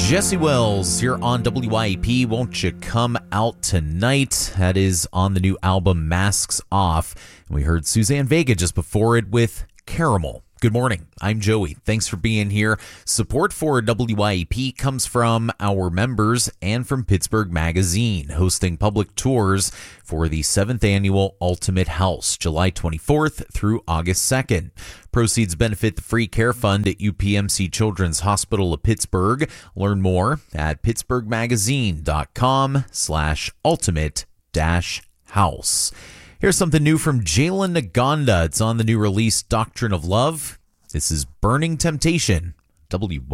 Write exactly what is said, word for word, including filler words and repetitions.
Jesse Wells here on W I E P. Won't You Come Out Tonight? That is on the new album Masks Off. And we heard Suzanne Vega just before it with Caramel. Good morning. I'm Joey. Thanks for being here. Support for W I E P comes from our members and from Pittsburgh Magazine, hosting public tours for the seventh Annual Ultimate House, July twenty-fourth through August second. Proceeds benefit the Free Care Fund at U P M C Children's Hospital of Pittsburgh. Learn more at pittsburghmagazine.com slash ultimate dash house. Here's something new from Jalen Naganda. It's on the new release Doctrine of Love. This is Burning Temptation, W